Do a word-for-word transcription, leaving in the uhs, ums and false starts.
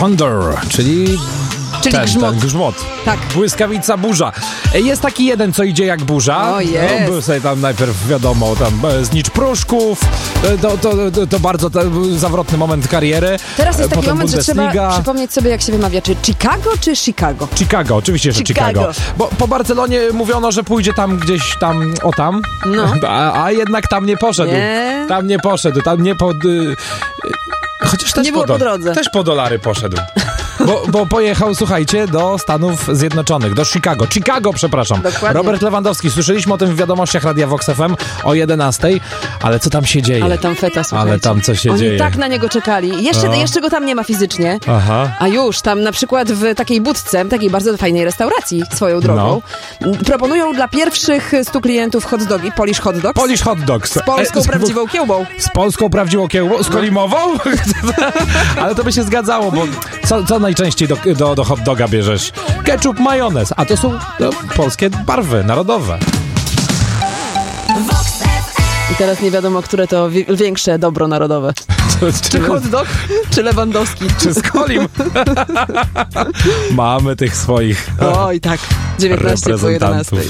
Thunder, czyli... Czyli ten, grzmot. ten grzmot. Tak. Błyskawica, burza. Jest taki jeden, co idzie jak burza. O, jest. No, był sobie tam najpierw, wiadomo, tam e, znicz pruszków. E, To, to, to, to bardzo to, zawrotny moment kariery. Teraz jest E, taki potem moment, że Bundesliga. trzeba przypomnieć sobie, jak się wymawia, czy Chicago, czy Chicago? Chicago, oczywiście, że Chicago. Chicago. Bo po Barcelonie mówiono, że pójdzie tam gdzieś tam, o tam, No. a, a jednak tam nie poszedł. Nie. Tam nie poszedł, tam nie pod... Y, chociaż też Nie było do- po drodze. Też po dolary poszedł. Bo, bo pojechał, słuchajcie, do Stanów Zjednoczonych, do Chicago. Chicago, przepraszam. Dokładnie. Robert Lewandowski. Słyszeliśmy o tym w wiadomościach Radia Vox F M o jedenastej, ale co tam się dzieje? Ale tam feta, słuchajcie. Ale tam co się Oni dzieje? tak na niego czekali. Jeszcze, No. jeszcze go tam nie ma fizycznie. Aha. A już tam na przykład w takiej budce, takiej bardzo fajnej restauracji swoją drogą, No. proponują dla pierwszych stu klientów hot dogi, Polish hot dogs, Polish hot dogs. z polską E, prawdziwą kiełbą. Z polską prawdziwą kiełbą? Z kolimową? Ale to by się zgadzało, bo co, co najczęściej do, do, do hot doga bierzesz? Ketchup, majonez, a to są no, polskie barwy narodowe. I teraz nie wiadomo, które to wi- większe dobro narodowe. Czy hot dog, czy Lewandowski. Czy z kolim? Mamy tych swoich Oj tak, dziewiętnaście po jedenastej. reprezentantów.